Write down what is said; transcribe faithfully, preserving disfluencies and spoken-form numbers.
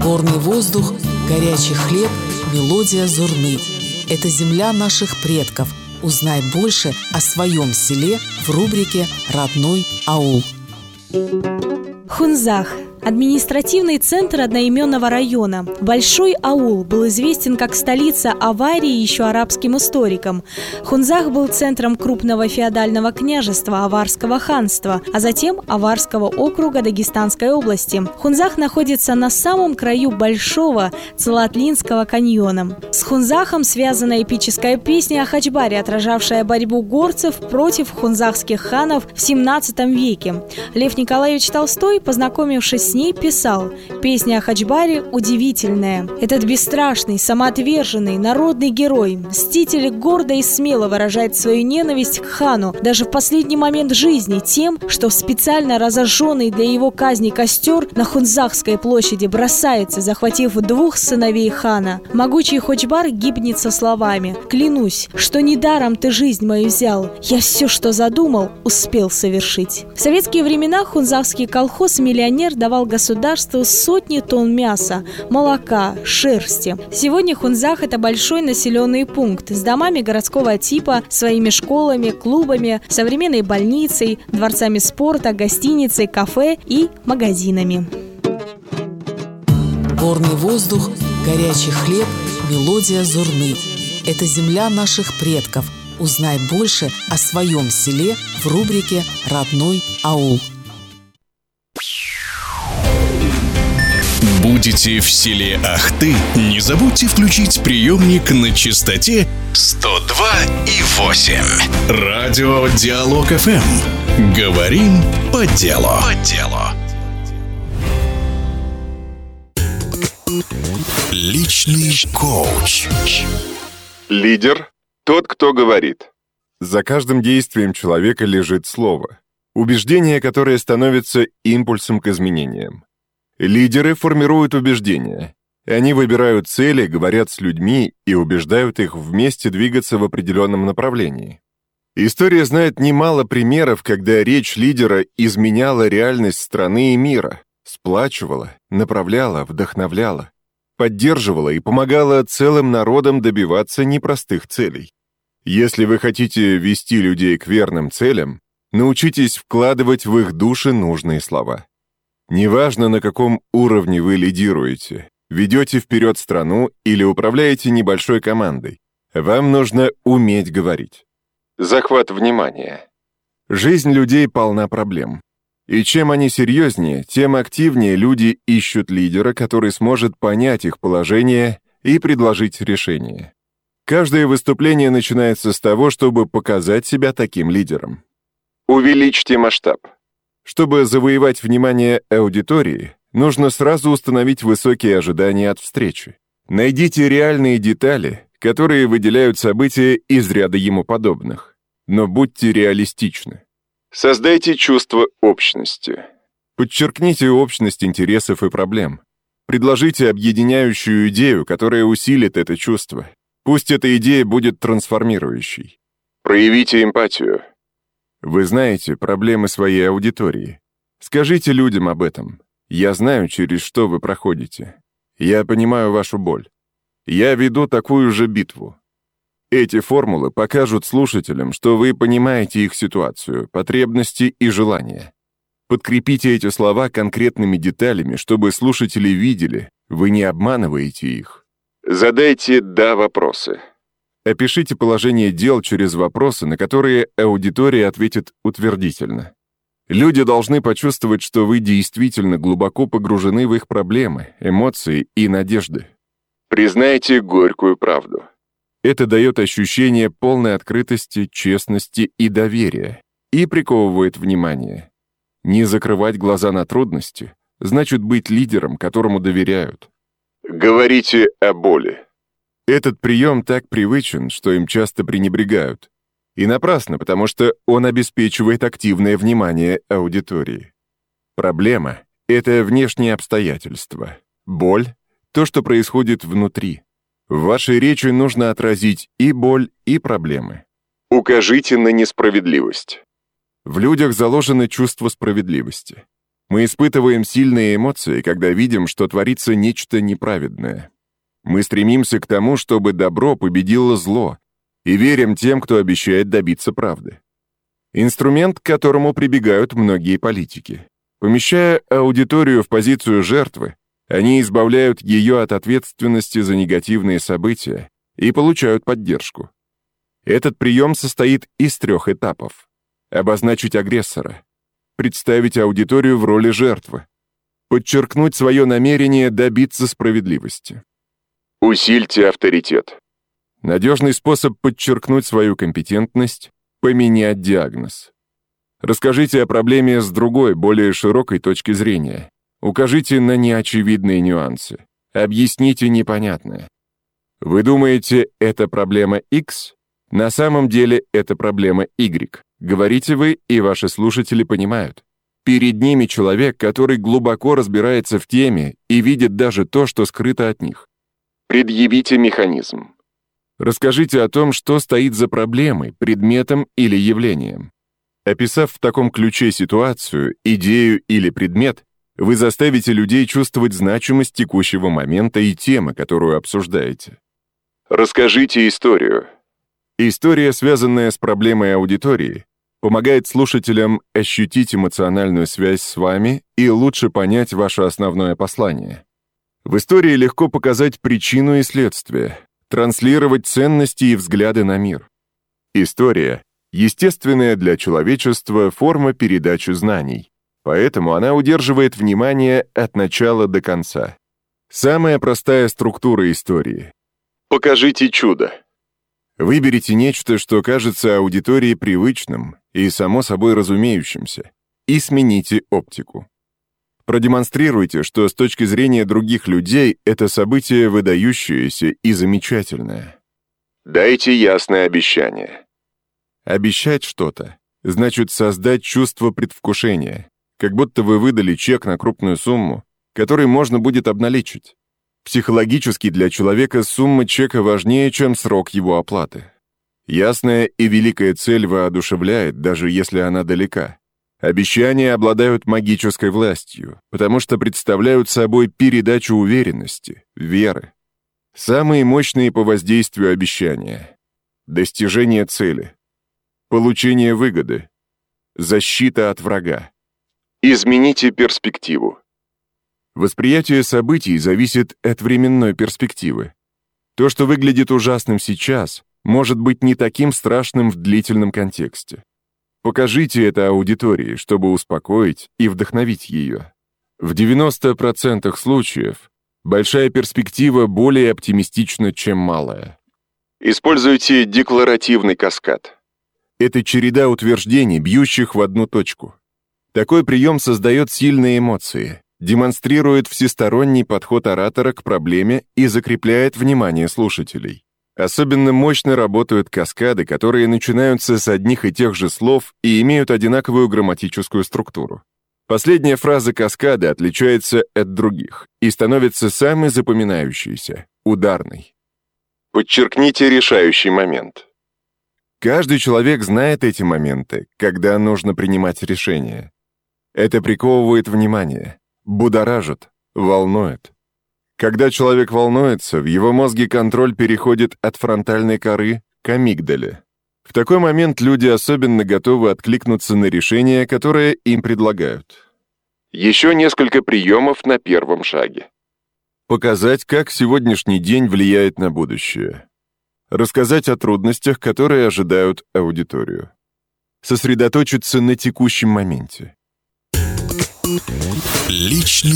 Горный воздух, горячий хлеб, мелодия зурны. Это земля наших предков. Узнай больше о своем селе в рубрике «Родной аул». Хунзах – административный центр одноименного района. Большой аул был известен как столица Аварии еще арабским историкам. Хунзах был центром крупного феодального княжества Аварского ханства, а затем Аварского округа Дагестанской области. Хунзах находится на самом краю Большого Цалатлинского каньона. С Хунзахом связана эпическая песня о Хачбаре, отражавшая борьбу горцев против хунзахских ханов в семнадцатом веке. Лев Николаевич Толстой, познакомившись с ней, писал: «Песня о Хачбаре удивительная. Этот бесстрашный, самоотверженный, народный герой, мститель гордо и смело выражает свою ненависть к хану даже в последний момент жизни тем, что в специально разожженный для его казни костер на Хунзахской площади бросается, захватив двух сыновей хана. Могучий Хачбар гибнет со словами: «Клянусь, что недаром ты жизнь мою взял. Я все, что задумал, успел совершить». В советские времена хунзахский колхоз «Миллионер» давал государству сотни тонн мяса, молока, шерсти. Сегодня Хунзах – это большой населенный пункт с домами городского типа, своими школами, клубами, современной больницей, дворцами спорта, гостиницей, кафе и магазинами. Горный воздух, горячий хлеб, мелодия зурны. Это земля наших предков. Узнай больше о своем селе в рубрике «Родной аул». Будете в селе Ахты, не забудьте включить приемник на частоте сто два и восемь. Радио Диалог эф эм. Говорим по делу. По делу. Личный коуч. Лидер – тот, кто говорит. За каждым действием человека лежит слово. Убеждение, которое становится импульсом к изменениям. Лидеры формируют убеждения. Они выбирают цели, говорят с людьми и убеждают их вместе двигаться в определенном направлении. История знает немало примеров, когда речь лидера изменяла реальность страны и мира, сплачивала, направляла, вдохновляла, поддерживала и помогала целым народам добиваться непростых целей. Если вы хотите вести людей к верным целям, научитесь вкладывать в их души нужные слова. Неважно, на каком уровне вы лидируете, ведете вперед страну или управляете небольшой командой, вам нужно уметь говорить. Захват внимания. Жизнь людей полна проблем. И чем они серьезнее, тем активнее люди ищут лидера, который сможет понять их положение и предложить решение. Каждое выступление начинается с того, чтобы показать себя таким лидером. Увеличьте масштаб. Чтобы завоевать внимание аудитории, нужно сразу установить высокие ожидания от встречи. Найдите реальные детали, которые выделяют события из ряда ему подобных. Но будьте реалистичны. Создайте чувство общности. Подчеркните общность интересов и проблем. Предложите объединяющую идею, которая усилит это чувство. Пусть эта идея будет трансформирующей. Проявите эмпатию. Вы знаете проблемы своей аудитории. Скажите людям об этом. Я знаю, через что вы проходите. Я понимаю вашу боль. Я веду такую же битву. Эти формулы покажут слушателям, что вы понимаете их ситуацию, потребности и желания. Подкрепите эти слова конкретными деталями, чтобы слушатели видели, вы не обманываете их. Задайте «да» вопросы. Опишите положение дел через вопросы, на которые аудитория ответит утвердительно. Люди должны почувствовать, что вы действительно глубоко погружены в их проблемы, эмоции и надежды. Признайте горькую правду. Это дает ощущение полной открытости, честности и доверия и приковывает внимание. Не закрывать глаза на трудности значит быть лидером, которому доверяют. Говорите о боли. Этот прием так привычен, что им часто пренебрегают. И напрасно, потому что он обеспечивает активное внимание аудитории. Проблема — это внешние обстоятельства. Боль — то, что происходит внутри. В вашей речи нужно отразить и боль, и проблемы. Укажите на несправедливость. В людях заложено чувство справедливости. Мы испытываем сильные эмоции, когда видим, что творится нечто неправедное. Мы стремимся к тому, чтобы добро победило зло, и верим тем, кто обещает добиться правды. Инструмент, к которому прибегают многие политики. Помещая аудиторию в позицию жертвы, они избавляют ее от ответственности за негативные события и получают поддержку. Этот прием состоит из трех этапов. Обозначить агрессора, представить аудиторию в роли жертвы, подчеркнуть свое намерение добиться справедливости. Усильте авторитет. Надежный способ подчеркнуть свою компетентность — поменять диагноз. Расскажите о проблеме с другой, более широкой точки зрения. Укажите на неочевидные нюансы. Объясните непонятное. Вы думаете, это проблема X? На самом деле это проблема Y. Говорите вы, и ваши слушатели понимают. Перед ними человек, который глубоко разбирается в теме и видит даже то, что скрыто от них. Предъявите механизм. Расскажите о том, что стоит за проблемой, предметом или явлением. Описав в таком ключе ситуацию, идею или предмет, вы заставите людей чувствовать значимость текущего момента и темы, которую обсуждаете. Расскажите историю. История, связанная с проблемой аудитории, помогает слушателям ощутить эмоциональную связь с вами и лучше понять ваше основное послание. В истории легко показать причину и следствие, транслировать ценности и взгляды на мир. История — естественная для человечества форма передачи знаний, поэтому она удерживает внимание от начала до конца. Самая простая структура истории. Покажите чудо. Выберите нечто, что кажется аудитории привычным и само собой разумеющимся, и смените оптику. Продемонстрируйте, что с точки зрения других людей это событие выдающееся и замечательное. Дайте ясное обещание. Обещать что-то значит создать чувство предвкушения, как будто вы выдали чек на крупную сумму, который можно будет обналичить. Психологически для человека сумма чека важнее, чем срок его оплаты. Ясная и великая цель воодушевляет, даже если она далека. Обещания обладают магической властью, потому что представляют собой передачу уверенности, веры. Самые мощные по воздействию обещания. Достижение цели. Получение выгоды. Защита от врага. Измените перспективу. Восприятие событий зависит от временной перспективы. То, что выглядит ужасным сейчас, может быть не таким страшным в длительном контексте. Покажите это аудитории, чтобы успокоить и вдохновить ее. В девяноста процентах случаев большая перспектива более оптимистична, чем малая. Используйте декларативный каскад. Это череда утверждений, бьющих в одну точку. Такой прием создает сильные эмоции, демонстрирует всесторонний подход оратора к проблеме и закрепляет внимание слушателей. Особенно мощно работают каскады, которые начинаются с одних и тех же слов и имеют одинаковую грамматическую структуру. Последняя фраза каскада отличается от других и становится самой запоминающейся, ударной. Подчеркните решающий момент. Каждый человек знает эти моменты, когда нужно принимать решение. Это приковывает внимание, будоражит, волнует. Когда человек волнуется, в его мозге контроль переходит от фронтальной коры к амигдале. В такой момент люди особенно готовы откликнуться на решение, которое им предлагают. Еще несколько приемов на первом шаге. Показать, как сегодняшний день влияет на будущее. Рассказать о трудностях, которые ожидают аудиторию. Сосредоточиться на текущем моменте. Личный